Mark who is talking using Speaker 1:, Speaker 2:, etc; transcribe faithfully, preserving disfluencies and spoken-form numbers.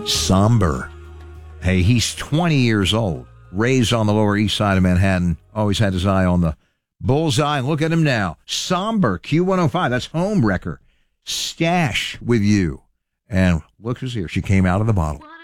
Speaker 1: Somber. Hey, he's twenty years old, raised on the Lower East Side of Manhattan, always had his eye on the bullseye, and look at him now. Somber, Q one oh five, that's Homewrecker. Stash with you. And look who's here. She came out of the bottle.